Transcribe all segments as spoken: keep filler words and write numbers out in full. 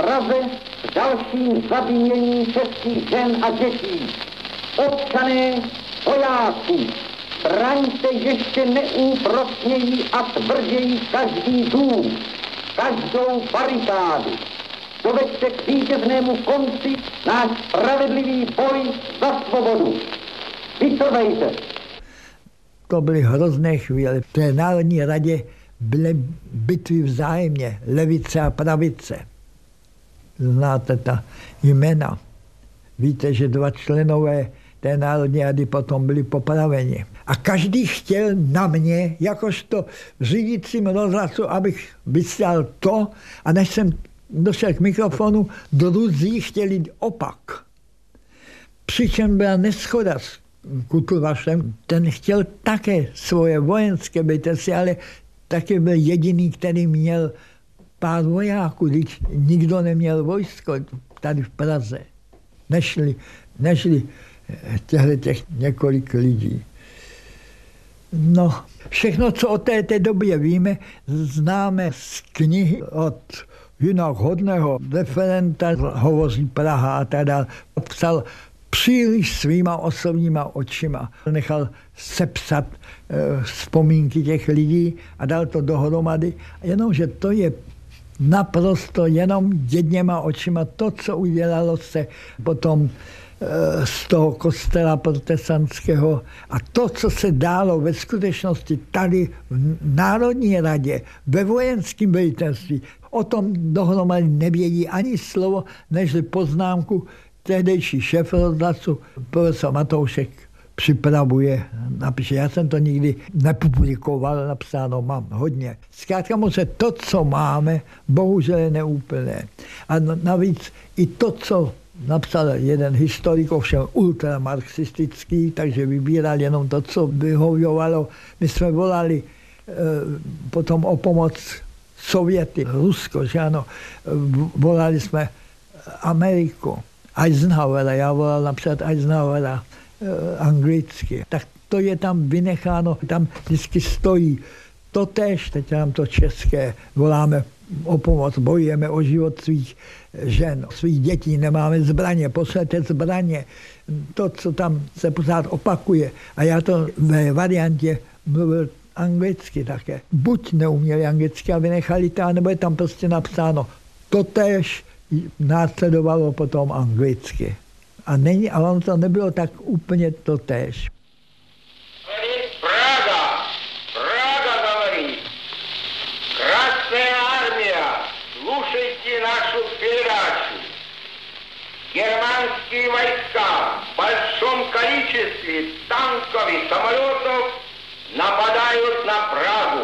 Praze s dalším zabíjením českých žen a dětí. Občané, vojáci, braňte ještě neúprosněji a tvrději každý dům, každou barikádu. Doveďte k vítěznému konci náš spravedlivý boj za svobodu. Vytrvejte. To byly hrozné chvíle. V té Národní radě byly bitvy vzájemně, levice a pravice. Znáte ta jména. Víte, že dva členové té Národní rady potom byli popraveni. A každý chtěl na mě, jakožto řídícím rozhlasu, abych vysílal to, a než jsem došel k mikrofonu, druzí chtěli opak. Přičem byla neschoda s Kutluvašem. Ten chtěl také svoje vojenské bytostí, ale taky byl jediný, který měl pár vojáků, když nikdo neměl vojsko tady v Praze. Nešli, nešli těchto těch několik lidí. No, všechno, co o této době víme, známe z knihy od jinak hodného referenta, hovoří Praha a tak dále. Psal příliš svýma osobníma očima. Nechal sepsat e, vzpomínky těch lidí a dal to dohromady. Jenomže to je naprosto jenom jedněma očima. To, co udělalo se potom e, z toho kostela protestantského a to, co se dálo ve skutečnosti tady v Národní radě, ve vojenském velitelství, o tom dohromady nevědí ani slovo, než poznámku tehdejší šéf rozhlasu, profesor Matoušek, připravuje, napíše. Já jsem to nikdy nepublikoval, napsáno mám hodně. Zkrátka se to, co máme, bohužel je neúplné. A navíc i to, co napsal jeden historik, ovšem ultramarxistický, takže vybíral jenom to, co vyhovovalo. My jsme volali e, potom o pomoc Sověty, Rusko, že ano, volali jsme Ameriku, Eisenhowera, já volal například Eisenhowera e, anglicky. Tak to je tam vynecháno, tam vždycky stojí totéž, teď nám to české, voláme o pomoc, bojujeme o život svých žen, svých dětí, nemáme zbraně, pošlete zbraně. To, co tam se pořád opakuje. A já to ve variantě mluvil anglicky také. Buď neuměli anglicky a vynechali to, nebo je tam prostě napsáno totéž, následovalo potom anglicky. A, není, a on to nebylo tak úplně totéž. Praga! Praga говорит! Красная армия! Слушайте нашу передачу! Германские войска в большом количестве танков и самолетов нападают на Прагу.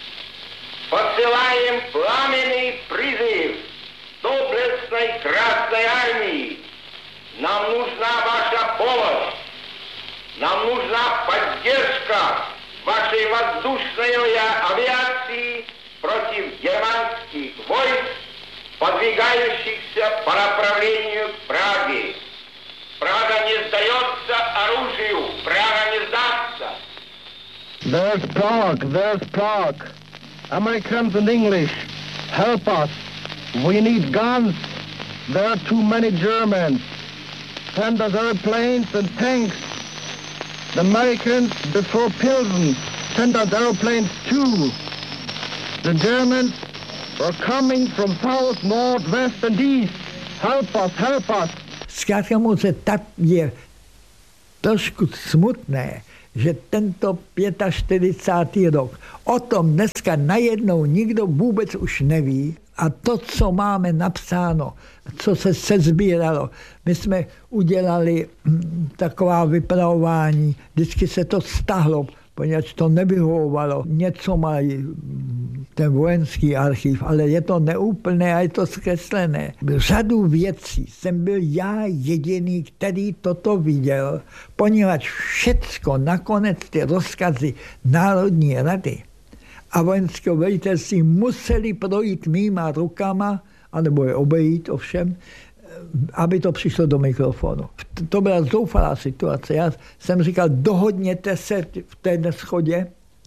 Посылаем пламенный призыв доблестной Красной армии. Нам нужна ваша помощь. Нам нужна поддержка вашей воздушной авиации против германских войск, подвигающихся по направлению к Праге. Прага не сдается оружию. Прага не сдастся. There's Prague. There's Prague. Americans and English, help us. We need guns. There are too many Germans. Send us airplanes and tanks. The Americans, before Pilsen, sent us airplanes too. The Germans were coming from south, north, west and east. Help us, help us. Zkrátka mu se tak je trošku smutné, že tento čtyřicátý pátý rok, o tom dneska najednou nikdo vůbec už neví. A to, co máme napsáno, co se sezbíralo, my jsme udělali taková vypravování, vždycky se to stahlo, poněvadž to nevyhovovalo. Něco mají ten vojenský archiv, ale je to neúplné a je to zkreslené. Řadu věcí jsem byl já jediný, který toto viděl, poněvadž všecko, nakonec ty rozkazy Národní rady a vojenského velitelství museli projít mýma rukama, anebo je obejít ovšem, aby to přišlo do mikrofonu. To byla zoufalá situace. Já jsem říkal, dohodněte se v té neschodě,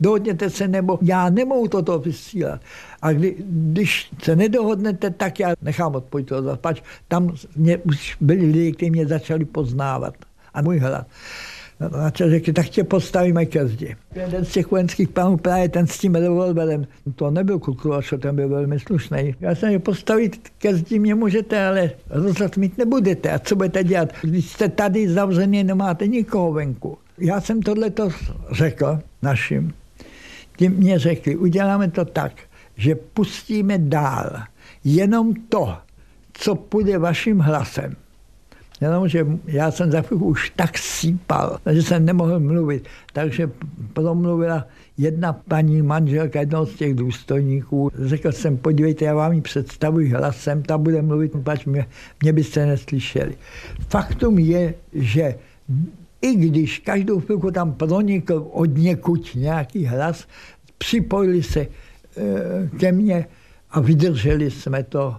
dohodněte se, nebo já nemohu toto vysílat. A kdy, když se nedohodnete, tak já nechám odpojit toho zapač. Tam mě, už byli lidi, kteří mě začali poznávat. A můj hlas. Načal řekli, tak tě postavíme ke zdi. Jeden z těch vojenských pánů, právě ten s tím revolverem, to nebyl Kukluvašo, ten byl velmi slušný. Já jsem je postavit ke zdi mě můžete, ale rozhlas mít nebudete. A co budete dělat? Když jste tady zavřený, nemáte nikoho venku. Já jsem tohleto řekl našim. Ti mě řekli, uděláme to tak, že pustíme dál jenom to, co půjde vaším hlasem. Jenomže já jsem za chvíli už tak sípal, že jsem nemohl mluvit. Takže promluvila jedna paní manželka jednoho z těch důstojníků. Řekl jsem, podívejte, já vám ji představuji hlasem, ta bude mluvit, pač mě, mě byste neslyšeli. Faktum je, že i když každou chvilku tam pronikl od někud nějaký hlas, připojili se e, ke mně a vydrželi jsme to.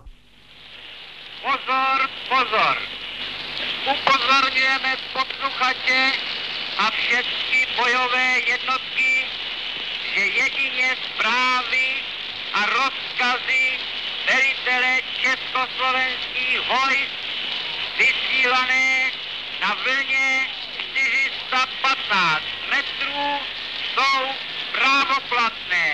Pozor, pozor! Upozorňujeme posluchače a všechny bojové jednotky, že jedině zprávy a rozkazy velitele československých vojsk vysílané na vlně čtyři sta patnáct metrů jsou právoplatné.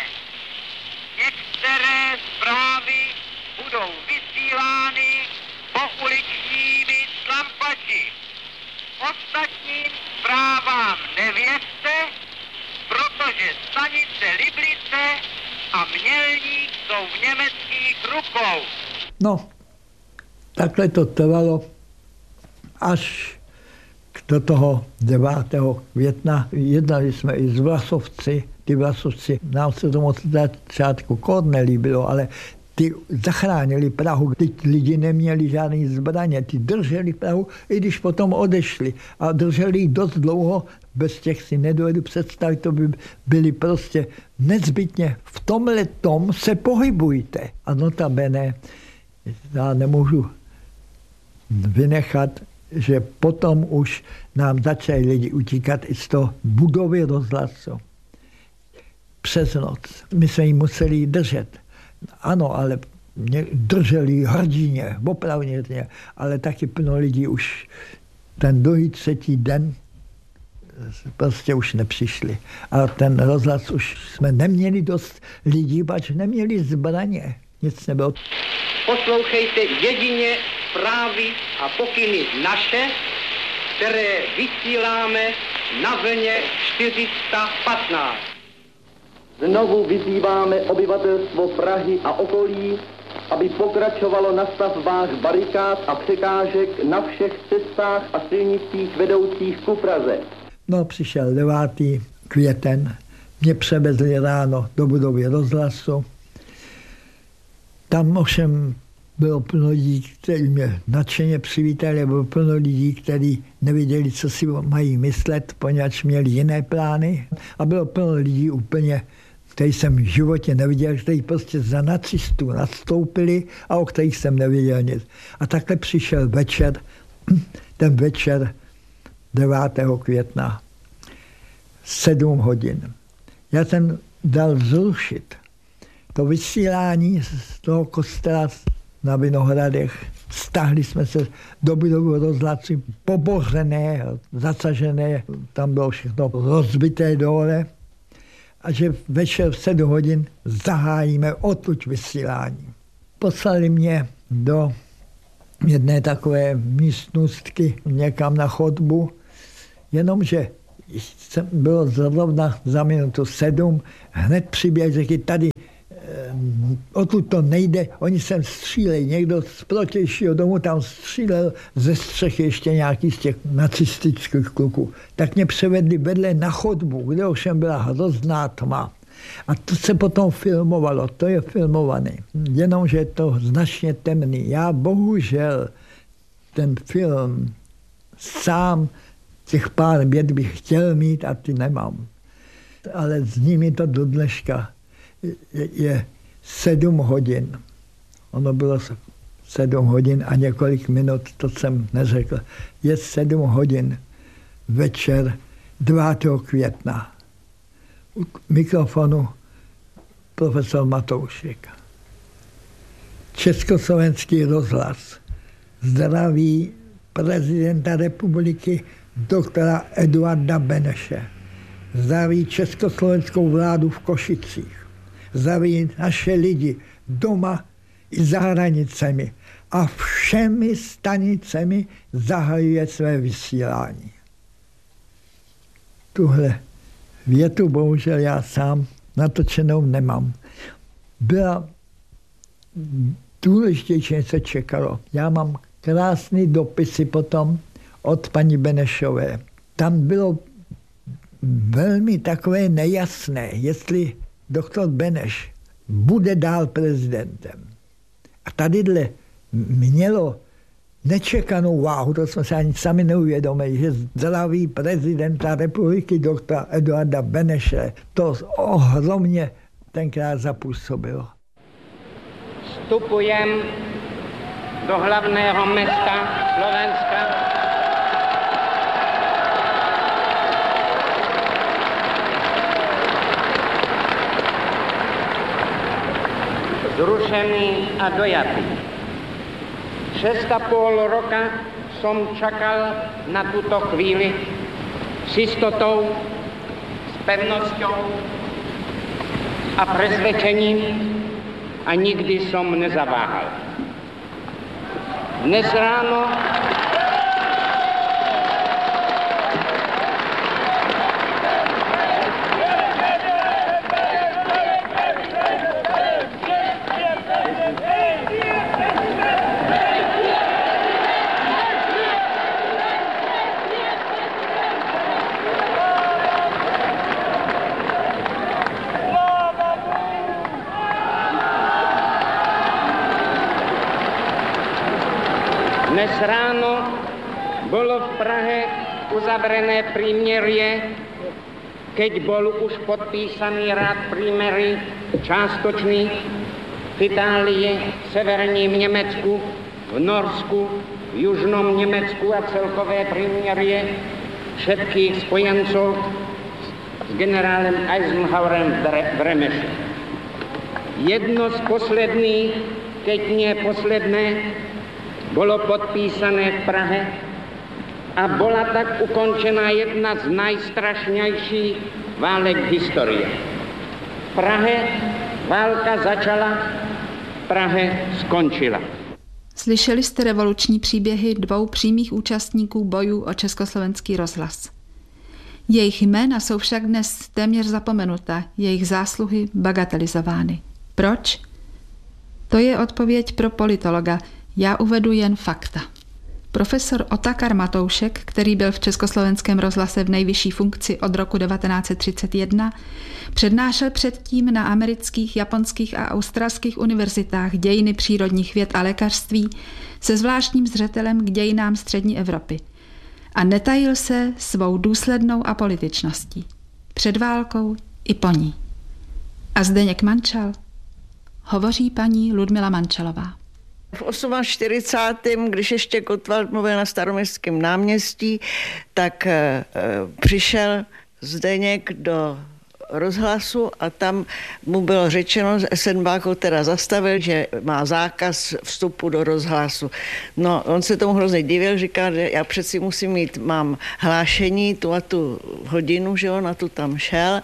Některé zprávy budou vysílány pouličními tlampači. Ostatním zprávám nevěřte, protože stanice Liblice a Mělník jsou v německých rukou. No, takhle to trvalo až do toho devátého května. Jednali jsme i s Vlasovci. Ty Vlasovci, nám se to moc začátku kor nelíbilo, ale ty zachránili Prahu, ty lidi neměli žádný zbraně, ty drželi Prahu, i když potom odešli. A drželi ji dost dlouho, bez těch si nedovedu představit, to by byli prostě nezbytně. V tomhle tom se pohybujte. A notabene, já nemůžu vynechat, že potom už nám začali lidi utíkat i z toho budovy rozhlasu. Přes noc. My jsme ji museli držet. Ano, ale drželi hrdině, opravdu, ale taky plno lidí už ten druhý, třetí den prostě už nepřišli. A ten rozhlas už jsme neměli dost lidí, pač neměli zbraně. Nic nebylo. Poslouchejte jedině zprávy a pokyny naše, které vysíláme na vlně čtyři sta patnáct. Znovu vyzýváme obyvatelstvo Prahy a okolí, aby pokračovalo na stavbách barikád a překážek na všech cestách a silnicích vedoucích ku Praze. No, přišel devátý květen, mě převezli ráno do budovy rozhlasu. Tam ovšem bylo plno lidí, kteří mě nadšeně přivítali, bylo plno lidí, kteří nevěděli, co si mají myslet, poněvadž měli jiné plány. A bylo plno lidí úplně, který jsem v životě neviděl, kteří prostě za nacistů nastoupili a o kterých jsem nevěděl nic. A takhle přišel večer, ten večer devátého května, sedm hodin. Já jsem dal zrušit to vysílání z toho kostela na Vinohradech. Stáhli jsme se do budovy rozhlasu, pobořené, zasažené, tam bylo všechno rozbité dole. A že večer v sedm hodin zahájíme odtud vysílání. Poslali mě do jedné takové místnostky někam na chodbu, jenomže bylo zrovna za minutu sedm, hned přiběh, řekli, tady odtud to nejde, oni sem střílejí, někdo z protějšího domu tam střílel ze střechy ještě nějaký z těch nacistických kluků. Tak mě převedli vedle na chodbu, kde ovšem byla hrozná tma. A to se potom filmovalo, to je filmované, jenomže je to značně temný. Já bohužel ten film sám těch pár vět bych chtěl mít a ty nemám. Ale s nimi to do dneška je, je sedm hodin. Ono bylo sedm hodin a několik minut, to jsem neřekl. Je sedm hodin večer devátého května. u mikrofonu profesor Matoušek. Československý rozhlas zdraví prezidenta republiky doktora Eduarda Beneše. Zdraví československou vládu v Košicích. Zdraví naše lidi doma i za hranicemi. A všemi stanicemi zahajuje své vysílání. Tuhle větu bohužel já sám natočenou nemám. Byla důležitější, než se čekalo. Já mám krásný dopisy potom od paní Benešové. Tam bylo velmi takové nejasné, jestli doktor Beneš bude dál prezidentem. A tadyhle mělo nečekanou váhu, to jsme se ani sami neuvědomili, že zdraví prezidenta republiky doktora Eduarda Beneše to ohromně tenkrát zapůsobilo. Vstupujem do hlavného města Slovenska. Zrušený a dojatý. Šest a půl roka som čakal na tuto chvíli s jistotou, s pevnosťou a presvedčením a nikdy som nezaváhal. Dnes ráno Dnes ráno bolo v Prahe uzavrené prímerie, keď bol už podpísaný rád prímery částočný v Itálii, v severním Nemecku, v Norsku, v južnom Nemecku a celkové prímerie všetkých spojencov s generálem Eisenhowerem v Remeši. Jedno z posledných, keď nie posledné, bolo podpísané v Prahe a bola tak ukončená jedna z najstrašnějších válek historie. V Prahe válka začala, v Prahe skončila. Slyšeli jste revoluční příběhy dvou přímých účastníků bojů o Československý rozhlas. Jejich jména jsou však dnes téměř zapomenuta, jejich zásluhy bagatelizovány. Proč? To je odpověď pro politologa. Já uvedu jen fakta. Profesor Otakar Matoušek, který byl v Československém rozhlase v nejvyšší funkci od roku devatenáct set třicet jedna, přednášel předtím na amerických, japonských a australských univerzitách dějiny přírodních věd a lékařství se zvláštním zřetelem k dějinám střední Evropy. A netajil se svou důslednou apolitičností. Před válkou i po ní. A Zdeněk Mančal? Hovoří paní Ludmila Mančalová. V čtyřicátém osmém, když ještě Gottwald mluvil na Staroměstském náměstí, tak e, přišel Zdeněk do rozhlasu a tam mu bylo řečeno, Esenbach ho teda zastavil, že má zákaz vstupu do rozhlasu. No, on se tomu hrozně divil, říkal, že já přeci musím mít, mám hlášení, tu a tu hodinu, že on na tu tam šel.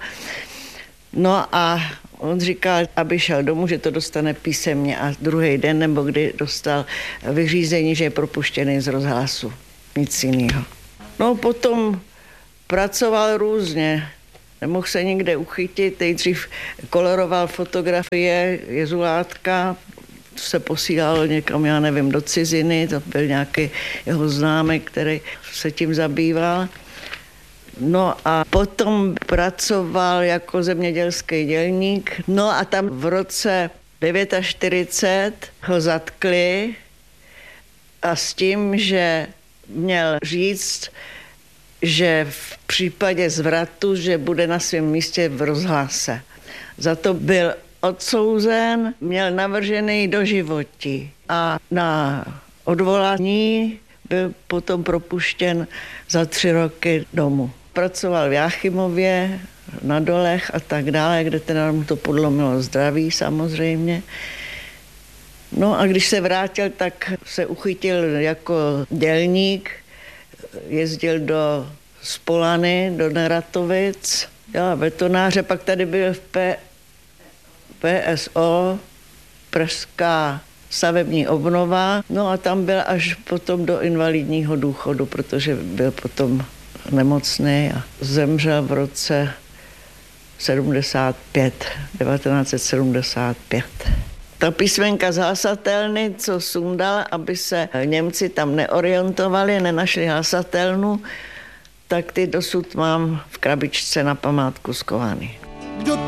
No a on říkal, aby šel domů, že to dostane písemně a druhý den, nebo kdy dostal vyřízení, že je propuštěný z rozhlasu. Nic jiného. No potom pracoval různě. Nemohl se nikde uchytit. Nejdřív koloroval fotografie jezulátka, se posílal někam, já nevím, do ciziny. To byl nějaký jeho známý, který se tím zabýval. No a potom pracoval jako zemědělský dělník. No a tam v roce čtyřicet devět ho zatkli a s tím, že měl říct, že v případě zvratu, že bude na svém místě v rozhlase. Za to byl odsouzen, měl navržený doživotí a na odvolání byl potom propuštěn za tři roky domů. pracoval v Jáchymově, na dolech a tak dále, kde teda mu to podlomilo zdraví samozřejmě. No a když se vrátil, tak se uchytil jako dělník, jezdil do Spolany, do Neratovic, dělal betonáře, pak tady byl v P, PSO, Pražská stavební obnova, no a tam byl až potom do invalidního důchodu, protože byl potom nemocný a zemřel v roce sedmdesát pět, devatenáct set sedmdesát pět. Ta písmenka z hlasatelny, co sundal, aby se Němci tam neorientovali, nenašli hlasatelnu, tak ty dosud mám v krabičce na památku skovaný.